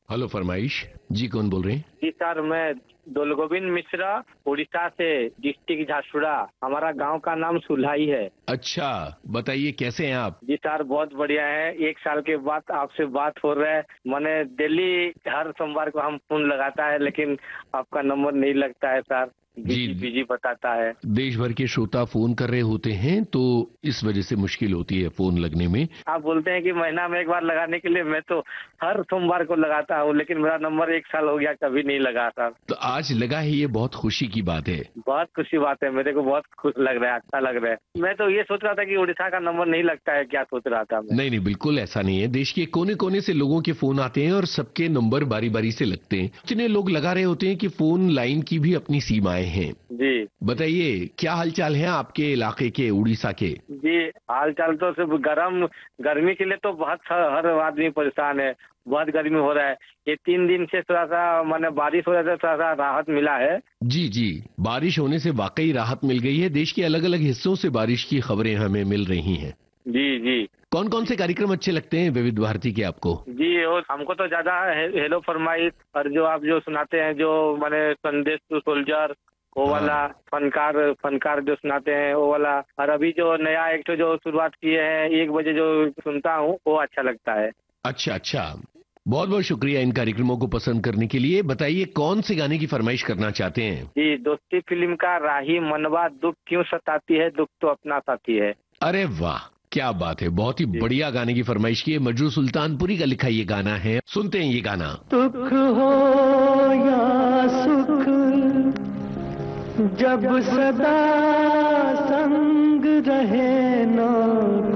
Hello फरमाइश। जी कौन बोल रहे हैं? जी सर, मैं दोलगोविंद मिश्रा, उड़ीसा से, डिस्ट्रिक्ट झारसुगुड़ा। हमारा गांव का नाम सुल्हाई है। अच्छा, बताइए कैसे हैं आप? जी सर, बहुत बढ़िया है। 1 साल के बाद आपसे बात हो रहा है। मैंने दिल्ली हर सोमवार को हम फोन लगाता है, लेकिन आपका नंबर नहीं लगता है सर। बिजी जी, बिजी बताता है। देश भर के श्रोता फोन कर रहे होते हैं तो इस वजह से मुश्किल होती है फोन लगने में। आप बोलते हैं कि महीना में एक बार लगाने के लिए, मैं तो हर सोमवार को लगाता हूँ, लेकिन मेरा नंबर 1 साल हो गया, कभी नहीं लगा सर। तो आज लगा है, ये बहुत खुशी की बात है। बहुत खुशी बात है, मेरे को बहुत खुश लग रहा है, अच्छा लग रहा है। मैं तो ये सोच रहा था कि उड़ीसा का नंबर नहीं लगता है, क्या सोच रहा था मैं। नहीं नहीं, बिल्कुल ऐसा नहीं है। देश के कोने कोने से लोगों के फोन आते हैं और सबके नंबर बारी बारी से लगते हैं। इतने लोग लगा रहे होते हैं कि फोन लाइन की भी अपनी सीमाएं हैं। जी बताइए क्या हालचाल है आपके इलाके के, उड़ीसा के? जी, हाल चाल तो सिर्फ गर्मी के लिए तो बहुत हर आदमी परेशान है। बहुत गर्मी हो रहा है। ये 3 दिन से थोड़ा सा मैंने बारिश हो रहा था, थोड़ा सा राहत मिला है। जी जी, बारिश होने से वाकई राहत मिल गई है। देश के अलग अलग हिस्सों से बारिश की खबरें हमें मिल रही हैं। जी जी कौन कौन से कार्यक्रम अच्छे लगते हैं विविध भारती के आपको? जी, और हमको तो ज्यादा हेलो फरमाइश, और जो आप जो सुनाते हैं, जो मैंने संदेश टू सोल्जर, वो वाला हाँ। फनकार जो सुनाते हैं वो वाला, और अभी जो नया एक तो जो शुरुआत किए हैं 1 बजे जो सुनता हूँ, वो अच्छा लगता है। अच्छा अच्छा, बहुत बहुत शुक्रिया इन कार्यक्रमों को पसंद करने के लिए। बताइए कौन से गाने की फरमाइश करना चाहते हैं? जी, दोस्ती फिल्म का राही मनवा, दुख क्यों सताती है, दुख तो अपना साथी है। अरे वाह, क्या बात है, बहुत ही जी। बढ़िया गाने की फरमाइश की है। मजरू सुल्तानपुरी का लिखा ये गाना है, सुनते हैं ये गाना। दुख हो या सुख, जब सदा संग रहे ना